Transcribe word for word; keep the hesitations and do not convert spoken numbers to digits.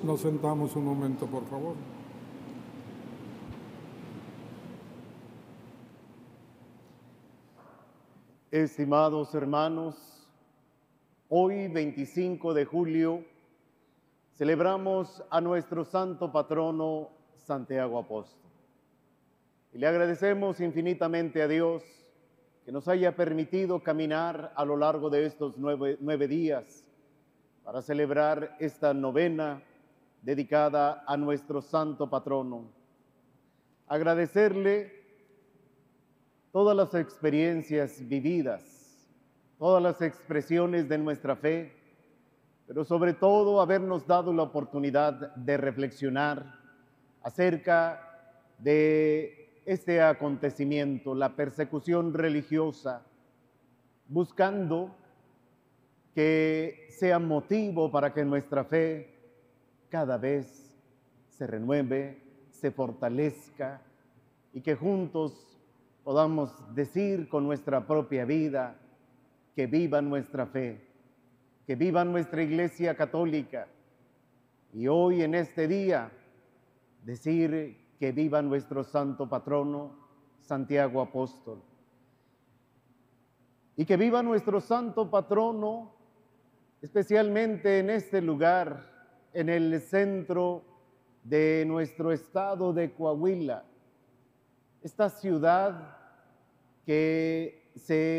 Nos sentamos un momento, por favor. Estimados hermanos, hoy veinticinco de julio celebramos a nuestro santo patrono Santiago Apóstol. Y le agradecemos infinitamente a Dios que nos haya permitido caminar a lo largo de estos nueve, nueve días para celebrar esta novena dedicada a nuestro santo patrono. Agradecerle todas las experiencias vividas, todas las expresiones de nuestra fe, pero sobre todo habernos dado la oportunidad de reflexionar acerca de este acontecimiento, la persecución religiosa, buscando que sea motivo para que nuestra fe cada vez se renueve, se fortalezca y que juntos podamos decir con nuestra propia vida que viva nuestra fe, que viva nuestra Iglesia Católica. Y hoy en este día decir que viva nuestro santo patrono, Santiago Apóstol. Y que viva nuestro santo patrono, especialmente en este lugar, en el centro de nuestro estado de Coahuila, esta ciudad que se